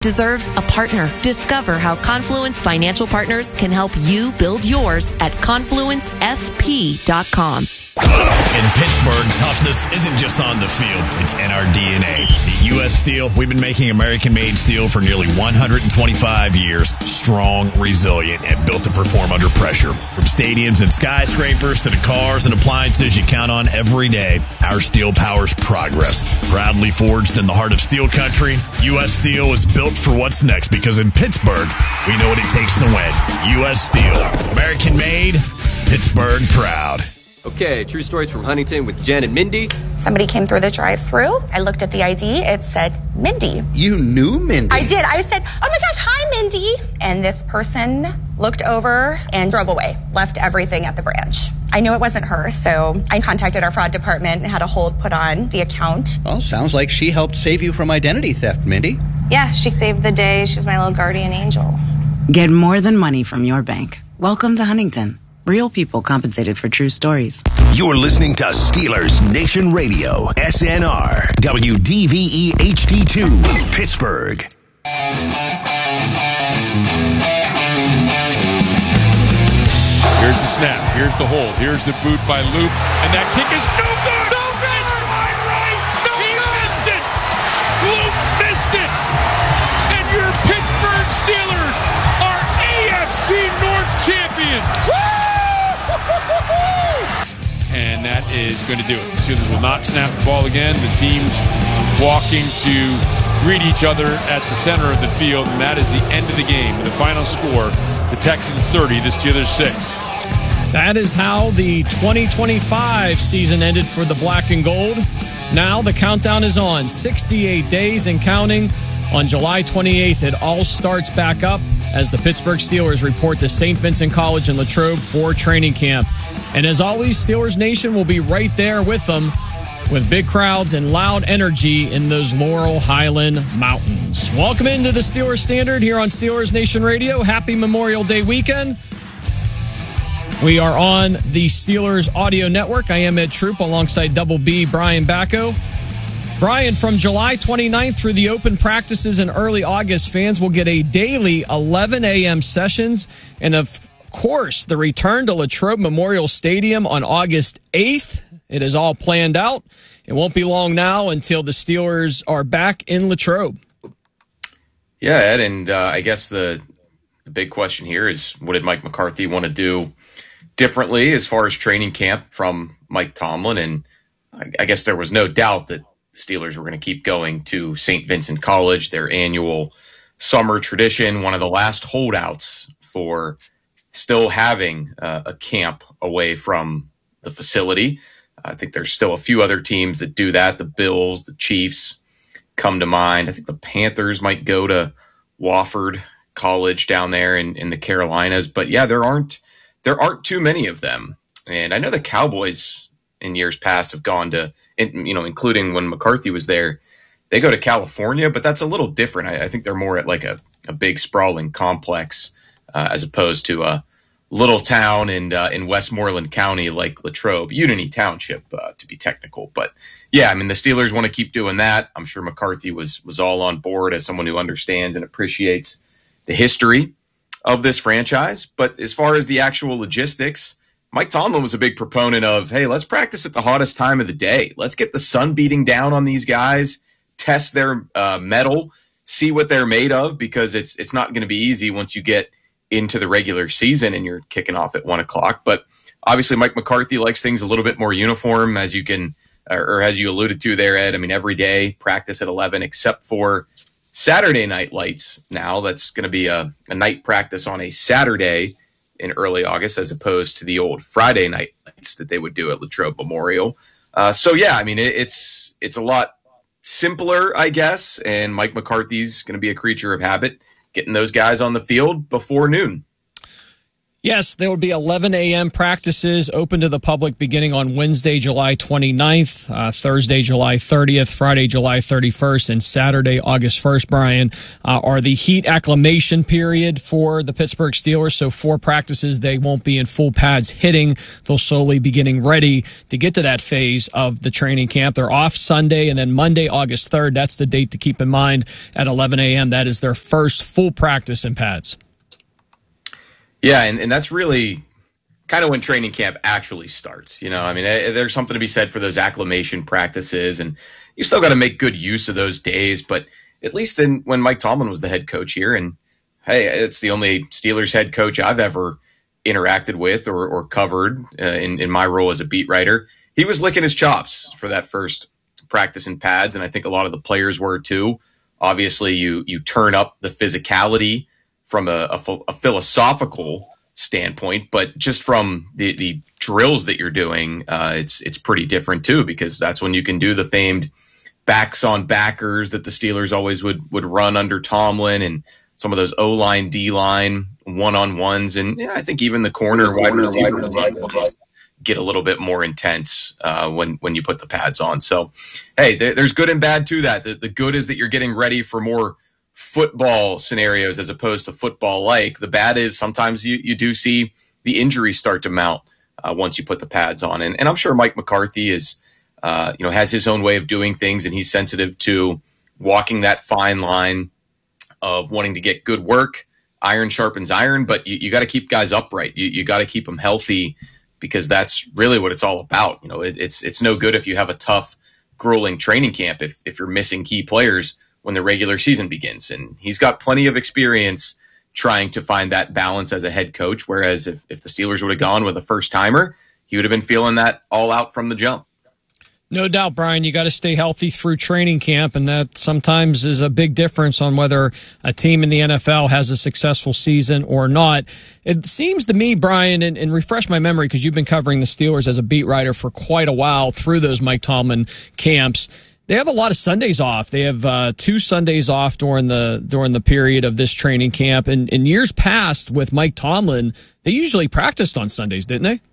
deserves a partner. Discover how Confluence Financial Partners can help you build yours at confluencefp.com. In Pittsburgh, toughness isn't just on the field, it's in our DNA. At U.S. Steel, we've been making American-made steel for nearly 125 years. Strong, resilient, and built to perform under pressure. From stadiums and skyscrapers to the cars and appliances you count on every day, our steel powers progress. Proudly forged in the heart of steel country, U.S. Steel is built for what's next because in Pittsburgh, we know what it takes to win. U.S. Steel. American-made, Pittsburgh proud. Okay, true stories from Huntington with Jen and Mindy. Somebody came through the drive-thru. I looked at the ID. It said Mindy. You knew Mindy? I did. I said, oh my gosh, hi, Mindy. And this person looked over and drove away, left everything at the branch. I knew it wasn't her, so I contacted our fraud department and had a hold put on the account. Well, sounds like she helped save you from identity theft, Mindy. Yeah, she saved the day. She was my little guardian angel. Get more than money from your bank. Welcome to Huntington. Real people compensated for true stories. You're listening to Steelers Nation Radio, SNR, WDVE HD2, Pittsburgh. Here's the snap. Here's the hold. Here's the boot by Loop. And that kick is no good. No good. Right. No he good. Missed it. Loop missed it. And your Pittsburgh Steelers are AFC North champions. Woo! And that is going to do it. The Steelers will not snap the ball again. The teams walking to greet each other at the center of the field, and that is the end of the game. And the final score, the Texans 30, the Steelers 6. That is how the 2025 season ended for the Black and Gold. Now the countdown is on. 68 days and counting. On July 28th, it all starts back up as the Pittsburgh Steelers report to St. Vincent College in Latrobe for training camp. And as always, Steelers Nation will be right there with them with big crowds and loud energy in those Laurel Highland Mountains. Welcome into the Steelers Standard here on Steelers Nation Radio. Happy Memorial Day weekend. We are on the Steelers Audio Network. I am Ed Troop alongside Double B, Brian Bacco. Brian, from July 29th through the open practices in early August, fans will get a daily 11 a.m. sessions. And, of course, the return to Latrobe Memorial Stadium on August 8th. It is all planned out. It won't be long now until the Steelers are back in Latrobe. Yeah, Ed, and I guess the big question here is, what did Mike McCarthy want to do differently as far as training camp from Mike Tomlin? And I guess there was no doubt that Steelers were going to keep going to St. Vincent College, their annual summer tradition, one of the last holdouts for still having a camp away from the facility. I think there's still a few other teams that do that. The Bills, the Chiefs come to mind. I think the Panthers might go to Wofford College down there in the Carolinas. But yeah, there aren't too many of them. And I know the Cowboys in years past have gone to, including when McCarthy was there, they go to California, but that's a little different. I think they're more at like a big sprawling complex as opposed to a little town in Westmoreland County like Latrobe, Unity Township to be technical. But yeah, I mean, the Steelers want to keep doing that. I'm sure McCarthy was all on board as someone who understands and appreciates the history of this franchise. But as far as the actual logistics, Mike Tomlin was a big proponent of, hey, let's practice at the hottest time of the day. Let's get the sun beating down on these guys, test their mettle, see what they're made of, because it's not going to be easy once you get into the regular season and you're kicking off at 1 o'clock. But obviously Mike McCarthy likes things a little bit more uniform, as you can, or as you alluded to there, Ed. I mean, every day practice at 11, except for Saturday night lights. Now that's going to be a night practice on a Saturday in early August, as opposed to the old Friday night lights that they would do at Latrobe Memorial. So yeah, I mean, it's a lot simpler, I guess. And Mike McCarthy's going to be a creature of habit, getting those guys on the field before noon. Yes, there will be 11 a.m. practices open to the public beginning on Wednesday, July 29th, Thursday, July 30th, Friday, July 31st, and Saturday, August 1st, Brian, are the heat acclimation period for the Pittsburgh Steelers. So 4 practices, they won't be in full pads hitting. They'll slowly be getting ready to get to that phase of the training camp. They're off Sunday, and then Monday, August 3rd, that's the date to keep in mind at 11 a.m. That is their first full practice in pads. Yeah, and that's really kind of when training camp actually starts. I mean, there's something to be said for those acclimation practices, and you still got to make good use of those days. But at least when Mike Tomlin was the head coach here, and hey, it's the only Steelers head coach I've ever interacted with or covered in my role as a beat writer, he was licking his chops for that first practice in pads, and I think a lot of the players were too. Obviously, you turn up the physicality from a philosophical standpoint, but just from the drills that you're doing, it's pretty different too, because that's when you can do the famed backs on backers that the Steelers always would run under Tomlin, and some of those O-line, D-line, one-on-ones, and I think even the corner wide receiver get a little bit more intense when you put the pads on. So, hey, there's good and bad to that. The good is that you're getting ready for more football scenarios as opposed to football-like. The bad is sometimes you do see the injuries start to mount once you put the pads on. And I'm sure Mike McCarthy is, has his own way of doing things, and he's sensitive to walking that fine line of wanting to get good work. Iron sharpens iron, but you got to keep guys upright. You got to keep them healthy, because that's really what it's all about. It's no good if you have a tough, grueling training camp if you're missing key players when the regular season begins. And he's got plenty of experience trying to find that balance as a head coach, whereas if the Steelers would have gone with a first-timer, he would have been feeling that all out from the jump. No doubt, Brian, you got to stay healthy through training camp, and that sometimes is a big difference on whether a team in the NFL has a successful season or not. It seems to me, Brian, and refresh my memory, because you've been covering the Steelers as a beat writer for quite a while through those Mike Tomlin camps. They have a lot of Sundays off. They have 2 Sundays off during the period of this training camp. And in years past with Mike Tomlin, they usually practiced on Sundays, didn't they?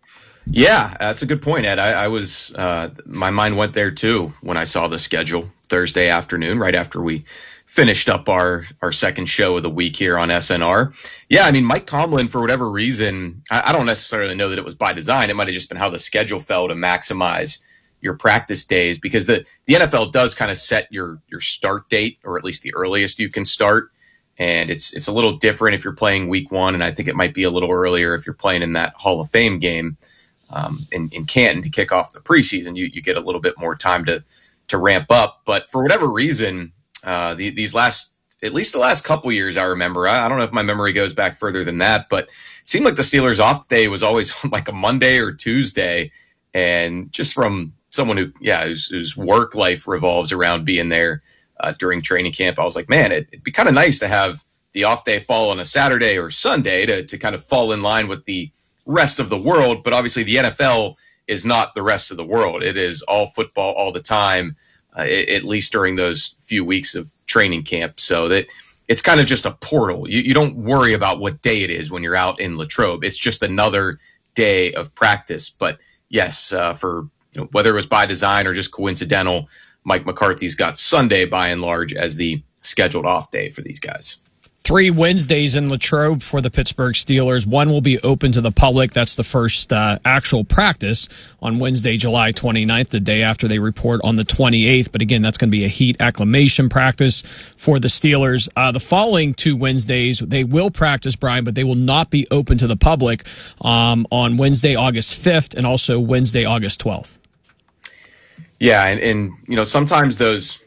Yeah, that's a good point, Ed. I was my mind went there too when I saw the schedule Thursday afternoon, right after we finished up our second show of the week here on SNR. Yeah, I mean, Mike Tomlin, for whatever reason, I don't necessarily know that it was by design. It might have just been how the schedule fell to maximize your practice days, because the NFL does kind of set your start date, or at least the earliest you can start. And it's a little different if you're playing week 1, and I think it might be a little earlier if you're playing in that Hall of Fame game in Canton to kick off the preseason. You get a little bit more time to ramp up. But for whatever reason, at least the last couple years, I remember, I don't know if my memory goes back further than that, but it seemed like the Steelers' off day was always like a Monday or Tuesday. And just from someone whose work life revolves around being there during training camp, I was like, man, it'd be kind of nice to have the off day fall on a Saturday or Sunday to kind of fall in line with the rest of the world. But obviously the NFL is not the rest of the world. It is all football all the time, at least during those few weeks of training camp. So that it's kind of just a portal. You don't worry about what day it is when you're out in Latrobe. It's just another day of practice. But yes, for whether it was by design or just coincidental, Mike McCarthy's got Sunday by and large as the scheduled off day for these guys. 3 Wednesdays in Latrobe for the Pittsburgh Steelers. One will be open to the public. That's the first actual practice on Wednesday, July 29th, the day after they report on the 28th. But again, that's going to be a heat acclimation practice for the Steelers. The following 2 Wednesdays, they will practice, Brian, but they will not be open to the public on Wednesday, August 5th, and also Wednesday, August 12th. Yeah, and sometimes those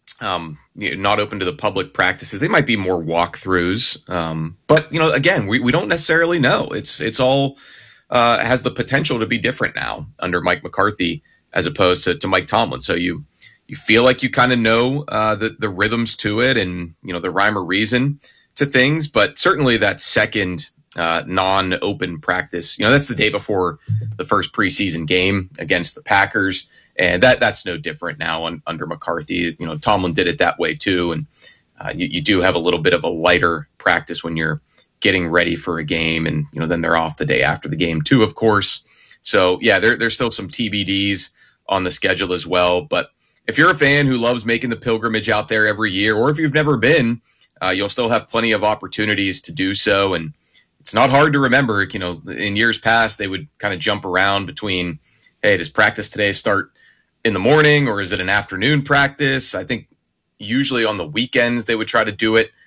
not open to the public practices, they might be more walkthroughs. But again, we don't necessarily know. It's all has the potential to be different now under Mike McCarthy as opposed to Mike Tomlin. So you feel like you kind of know the rhythms to it, and the rhyme or reason to things. But certainly that second non-open practice, that's the day before the first preseason game against the Packers. And that's no different now under McCarthy. Tomlin did it that way too. And you do have a little bit of a lighter practice when you're getting ready for a game, and then they're off the day after the game too, of course. So yeah, there's still some TBDs on the schedule as well. But if you're a fan who loves making the pilgrimage out there every year, or if you've never been, you'll still have plenty of opportunities to do so. And it's not hard to remember, in years past, they would kind of jump around between, hey, does practice today start in the morning or is it an afternoon practice? I think usually on the weekends they would try to do it